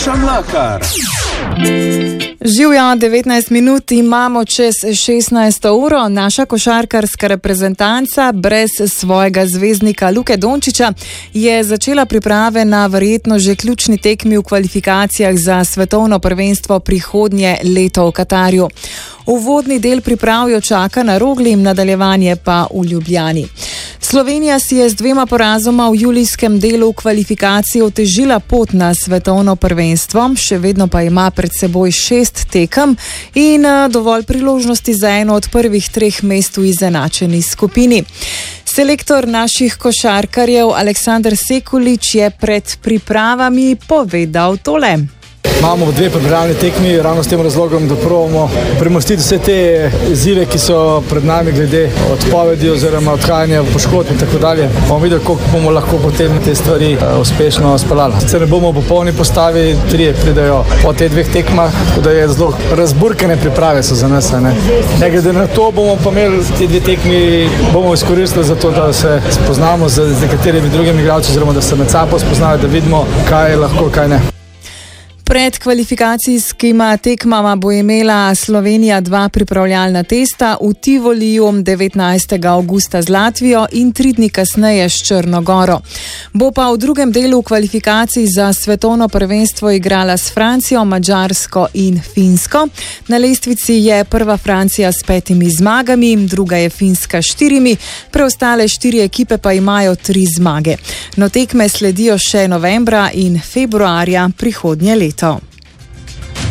Urša Mlakar. Živjo, 19 minut imamo čez 16. uro. Naša košarkarska reprezentanca brez svojega zvezdnika Luke Dončića je začela priprave na verjetno že ključni tekmi v kvalifikacijah za svetovno prvenstvo prihodnje leto v Katarju. Uvodni del priprav jo čaka na Rogli, nadaljevanje pa v Ljubljani. Slovenija si je z 2 porazoma v julijskem delu kvalifikacij otežila pot na svetovno prvenstvo, še vedno pa ima pred seboj 6 tekem in dovolj priložnosti za eno od prvih 3 mest v izenačeni skupini. Selektor naših košarkarjev Aleksander Sekulič je pred pripravami povedal tole. Imamo 2 pripravljene tekmi, ravno s tem razlogom, da probamo premostiti vse te izzive, ki so pred nami glede odpovedi oziroma odhajanja v poškodb in tako dalje. Bomo videli, kako bomo lahko potem te stvari uspešno speljali. Sicer ne bomo v popolni postavi, 3 pridejo po teh 2 tekmah, tako da je zelo razburkane priprave so za nas. Ne glede na to bomo pa imeli te 2 tekmi, bomo izkoristili za to, da se spoznamo z nekaterimi drugimi igralci oziroma da se med sabo spoznajo, da vidimo, kaj je lahko, kaj ne. Pred kvalifikacijskima tekmama bo imela Slovenija 2 pripravljalna testa v Tivoliju 19. avgusta z Latvijo in 3 dni kasneje s Črno Goro. Bo pa v drugem delu kvalifikacij za svetovno prvenstvo igrala s Francijo, Madžarsko in Finsko. Na lestvici je prva Francija s 5 zmagami, druga je Finska s 4, preostale 4 ekipe pa imajo 3 zmage. No, tekme sledijo še novembra in februarja prihodnje leto.